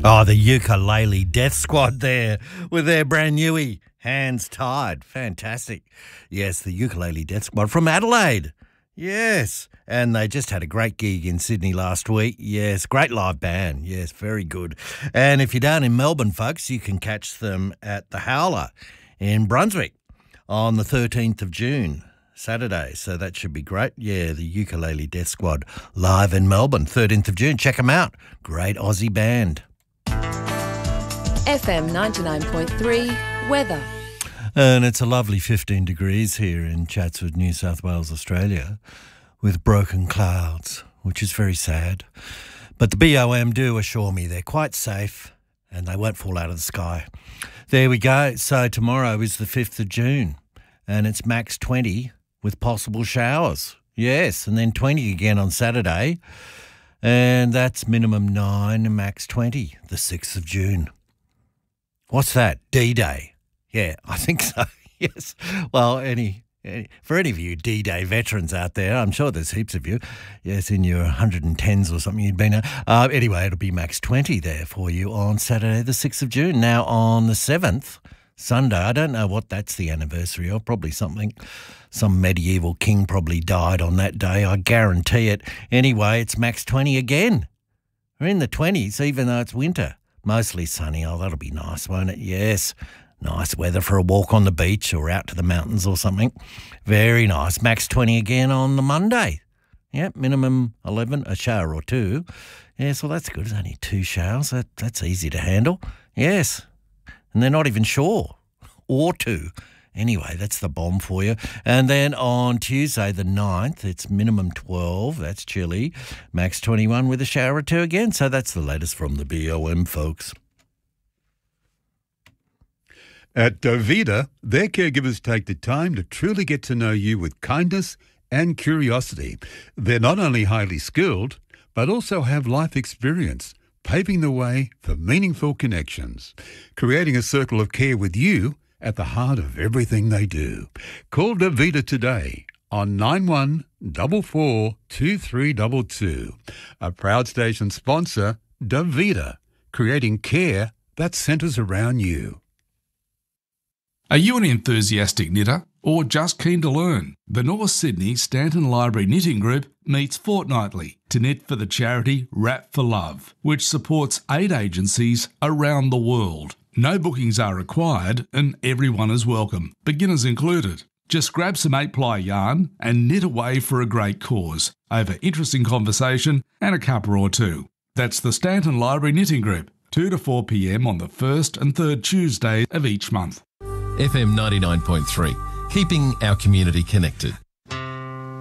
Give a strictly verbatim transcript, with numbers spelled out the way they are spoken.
Oh, the Ukulele Death Squad there with their brand newie, Hands Tied. Fantastic. Yes, the Ukulele Death Squad from Adelaide. Yes, and they just had a great gig in Sydney last week. Yes, great live band. Yes, very good. And if you're down in Melbourne, folks, you can catch them at the Howler in Brunswick on the thirteenth of June. Saturday, so that should be great. Yeah, the Ukulele Death Squad live in Melbourne, thirteenth of June. Check them out. Great Aussie band. F M ninety-nine point three weather. And it's a lovely fifteen degrees here in Chatswood, New South Wales, Australia, with broken clouds, which is very sad. But the B O M do assure me they're quite safe and they won't fall out of the sky. There we go. So tomorrow is the fifth of June and it's max twenty with possible showers. Yes, and then twenty again on Saturday. And that's minimum nine and max twenty, the sixth of June. What's that? D-Day. Yeah, I think so. Yes. Well, any, any for any of you D-Day veterans out there, I'm sure there's heaps of you. Yes, in your one hundred tens or something you'd been at. Uh, anyway, it'll be max twenty there for you on Saturday, the sixth of June. Now, on the seventh, Sunday, I don't know what that's the anniversary of. Probably something, some medieval king probably died on that day. I guarantee it. Anyway, it's max twenty again. We're in the twenties, even though it's winter. Mostly sunny. Oh, that'll be nice, won't it? Yes. Nice weather for a walk on the beach or out to the mountains or something. Very nice. Max twenty again on the Monday. Yep, minimum eleven, a shower or two. Yes, well, that's good. It's only two showers. That, that's easy to handle. Yes. And they're not even sure. Or two. Anyway, that's the bomb for you. And then on Tuesday, the ninth, it's minimum twelve. That's chilly. Max twenty-one with a shower or two again. So that's the latest from the B O M, folks. At Dovita, their caregivers take the time to truly get to know you with kindness and curiosity. They're not only highly skilled, but also have life experience, paving the way for meaningful connections, creating a circle of care with you at the heart of everything they do. Call Dovita today on nine one four four two three two two. A proud station sponsor, Dovita, creating care that centres around you. Are you an enthusiastic knitter or just keen to learn? The North Sydney Stanton Library Knitting Group meets fortnightly to knit for the charity Wrap for Love, which supports aid agencies around the world. No bookings are required and everyone is welcome, beginners included. Just grab some eight-ply yarn and knit away for a great cause over interesting conversation and a cuppa or two. That's the Stanton Library Knitting Group, two to four p m on the first and third Tuesday of each month. F M ninety-nine point three, keeping our community connected.